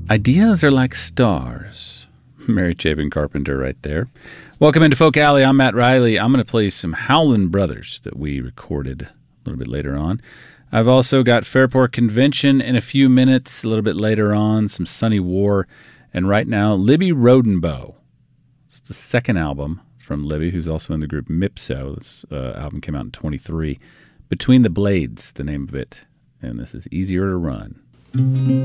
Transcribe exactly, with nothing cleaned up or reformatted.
Ideas are like stars. Mary Chapin Carpenter right there. Welcome into Folk Alley. I'm Matt Riley. I'm going to play some Howlin' Brothers that we recorded a little bit later on. I've also got Fairport Convention in a few minutes, a little bit later on, some Sunny War, and right now, Libby Rodenbow. It's the second album from Libby, who's also in the group Mipso. This uh, album came out in twenty-three. Between the Blades, the name of it, and this is Easier to Run.